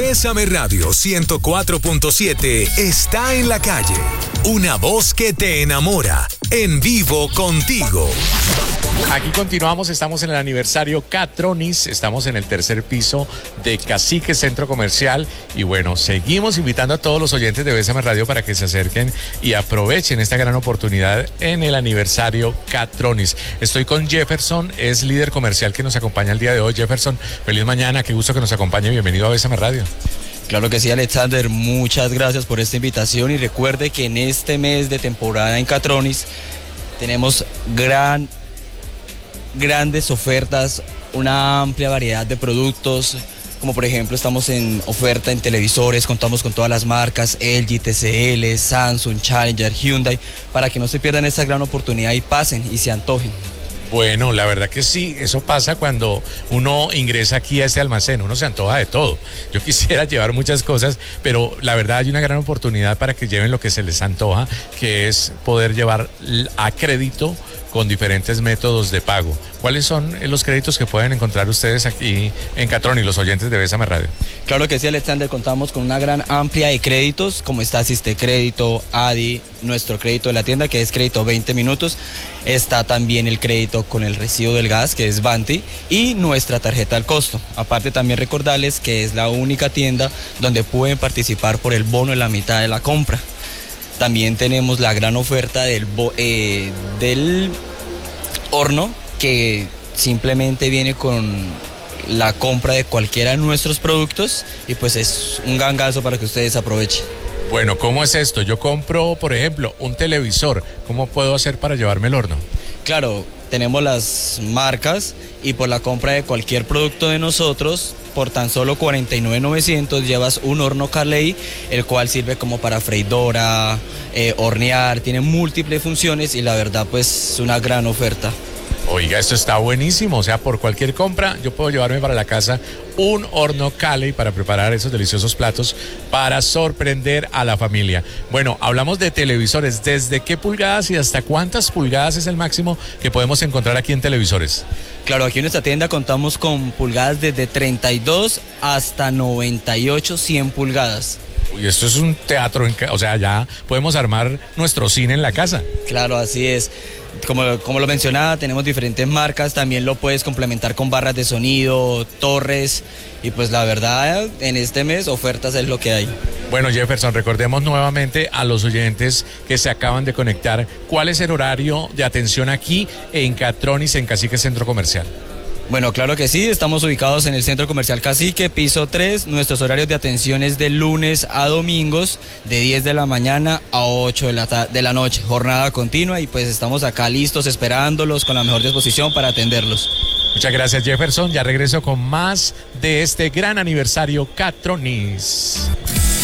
Bésame Radio 104.7 está en la calle. Una voz que te enamora. En vivo contigo. Aquí continuamos, estamos en el aniversario Catronis, estamos en el tercer piso de Cacique Centro Comercial y bueno, seguimos invitando a todos los oyentes de Bésame Radio para que se acerquen y aprovechen esta gran oportunidad en el aniversario Catronis. Estoy con Jefferson, es líder comercial que nos acompaña el día de hoy. Jefferson, feliz mañana, qué gusto que nos acompañe, bienvenido a Bésame Radio. Claro que sí, Alexander, muchas gracias por esta invitación y recuerde que en este mes de temporada en Catronis tenemos grandes ofertas, una amplia variedad de productos, como por ejemplo estamos en oferta en televisores, contamos con todas las marcas LG, TCL, Samsung, Challenger, Hyundai, para que no se pierdan esta gran oportunidad y pasen y se antojen. Bueno, la verdad que sí, eso pasa cuando uno ingresa aquí a este almacén, uno se antoja de todo. Yo quisiera llevar muchas cosas, pero la verdad hay una gran oportunidad para que lleven lo que se les antoja, que es poder llevar a crédito con diferentes métodos de pago. ¿Cuáles son los créditos que pueden encontrar ustedes aquí en Catronis, los oyentes de Bésame Radio? Claro que sí, Alexander, contamos con una gran amplia de créditos, como está Asiste Crédito, ADI, nuestro crédito de la tienda, que es crédito 20 minutos, está también el crédito con el recibo del gas, que es Banti, y nuestra tarjeta al costo. Aparte también recordarles que es la única tienda donde pueden participar por el bono en la mitad de la compra. También tenemos la gran oferta del horno, que simplemente viene con la compra de cualquiera de nuestros productos y pues es un gangazo para que ustedes aprovechen. Bueno, ¿cómo es esto? Yo compro, por ejemplo, un televisor. ¿Cómo puedo hacer para llevarme el horno? Claro, tenemos las marcas y por la compra de cualquier producto de nosotros, por tan solo $49,900 llevas un horno Carley, el cual sirve como para freidora, hornear, tiene múltiples funciones y la verdad pues es una gran oferta. Oiga, esto está buenísimo, o sea, por cualquier compra yo puedo llevarme para la casa un horno Carley para preparar esos deliciosos platos para sorprender a la familia. Bueno, hablamos de televisores, ¿desde qué pulgadas y hasta cuántas pulgadas es el máximo que podemos encontrar aquí en televisores? Claro, aquí en nuestra tienda contamos con pulgadas desde 32 hasta 98, 100 pulgadas. Uy, esto es un teatro, o sea, ya podemos armar nuestro cine en la casa. Claro, así es. Como lo mencionaba, tenemos diferentes marcas, también lo puedes complementar con barras de sonido, torres, y pues la verdad, en este mes ofertas es lo que hay. Bueno, Jefferson, recordemos nuevamente a los oyentes que se acaban de conectar, ¿cuál es el horario de atención aquí en Catronis, en Cacique Centro Comercial? Bueno, claro que sí, estamos ubicados en el Centro Comercial Cacique, piso 3. Nuestros horarios de atención es de lunes a domingos, de 10 de la mañana a 8 de la noche, jornada continua, y pues estamos acá listos esperándolos con la mejor disposición para atenderlos. Muchas gracias, Jefferson, ya regreso con más de este gran aniversario Catronis.